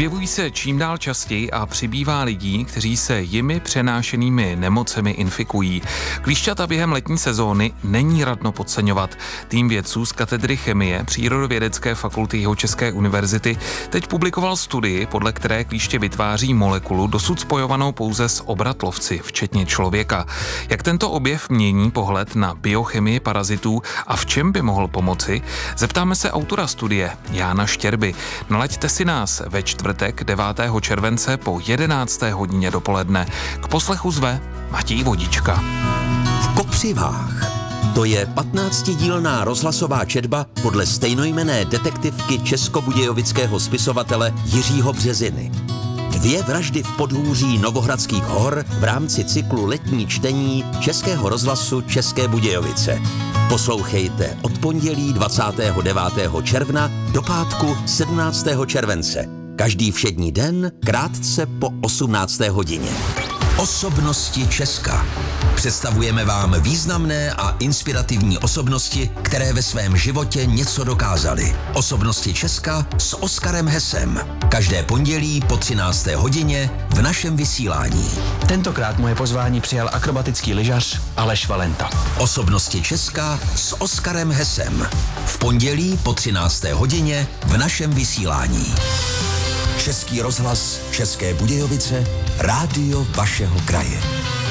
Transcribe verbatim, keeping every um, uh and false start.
Objevují se čím dál častěji a přibývá lidí, kteří se jimi přenášenými nemocemi infikují. Klíšťata během letní sezóny není radno podceňovat. Tým vědců z katedry chemie Přírodovědecké fakulty Jihočeské univerzity teď publikoval studii, podle které klíště vytváří molekulu dosud spojovanou pouze s obratlovci, včetně člověka. Jak tento objev mění pohled na biochemii parazitů a v čem by mohl pomoci? Zeptáme se autora studie, Jána Štěrby. Nalaďte si nás ve čtvrtek devátého července po jedenácté hodině dopoledne. K poslechu zve Matěj Vodička. V Kopřivách. To je patnáctidílná rozhlasová četba podle stejnojmenné detektivky českobudějovického spisovatele Jiřího Březiny. Dvě vraždy v podhůří Novohradských hor v rámci cyklu letní čtení Českého rozhlasu České Budějovice. Poslouchejte od pondělí dvacátého devátého června do pátku sedmnáctého července. Každý všední den krátce po osmnácté hodině. Osobnosti Česka. Představujeme vám významné a inspirativní osobnosti, které ve svém životě něco dokázaly. Osobnosti Česka s Oskarem Hesem. Každé pondělí po třinácté hodině v našem vysílání. Tentokrát moje pozvání přijal akrobatický lyžař Aleš Valenta. Osobnosti Česka s Oskarem Hesem. V pondělí po třinácté hodině v našem vysílání. Český rozhlas České Budějovice, rádio vašeho kraje.